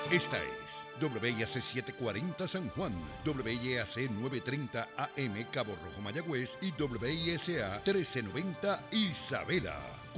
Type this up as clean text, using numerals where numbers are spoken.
Esta es WIAC 740 San Juan, WIAC 930 AM Cabo Rojo Mayagüez y WISA 1390 Isabela.